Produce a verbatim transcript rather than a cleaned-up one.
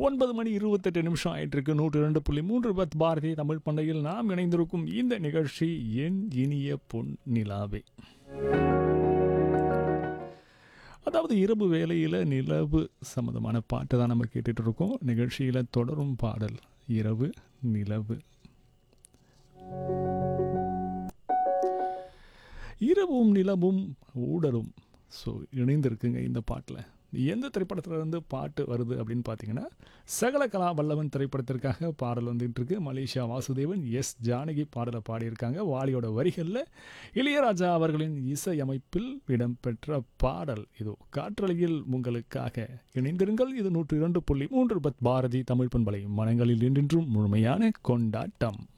ஒன்பது மணி இருபத்தெட்டு நிமிஷம் ஆயிட்டு இருக்கு. நூற்று இரண்டு புள்ளி மூன்று பத் பாரதி தமிழ் பண்டையில் நாம் இணைந்திருக்கும் இந்த நிகழ்ச்சி என் இனிய பொன் நிலாவே. அதாவது இரவு வேளையில் நிலவு சம்மந்தமான பாட்டு தான் நம்ம கேட்டுட்டு இருக்கோம். நிகழ்ச்சியில் தொடரும் பாடல் இரவு நிலவு. இரவும் நிலவும் ஊடலும் ஸோ இணைந்திருக்குங்க இந்த பாட்டில். எந்த திரைப்படத்திலிருந்து பாட்டு வருது அப்படின்னு பார்த்தீங்கன்னா, சகல கலா வல்லவன் திரைப்படத்திற்காக பாடல் வந்துட்டுருக்கு. மலேசியா வாசுதேவன், எஸ் ஜானகி பாடலை பாடியிருக்காங்க. வாலியோட வரிகளில் இளையராஜா அவர்களின் இசையமைப்பில் இடம்பெற்ற பாடல் இதோ காற்றலையில் உங்களுக்காக. இணைந்திருங்கள். இது நூற்று இரண்டு புள்ளி மூன்று பத் பாரதி தமிழ் பண்பலை மனங்களில் இன்றும் முழுமையான கொண்டாட்டம்.